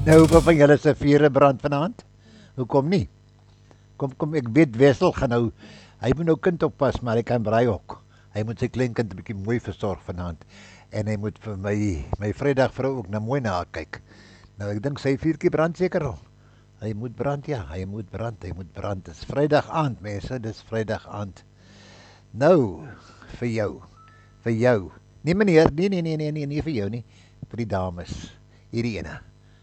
Nou, hoeveel van julle se vure brand vanaand? Hoekom nie? Kom, ek weet Wessel gaan nou, hy moet nou kind oppas, maar hy kan braai ook. Hy moet sy kleinkind 'n bietjie mooi versorg vanaand. En hy moet vir my Vrydag vrou ook nou mooi na haar kyk. Nou ek dink sy vuurtjie brand seker al. Hy moet brand, ja, hy moet brand. Dis Vrydag aand, mense, dis Vrydag aand. Nou, vir jou, vir jou. Nee meneer, nee, nie vir jou nie, vir die dames. Hierdie ene.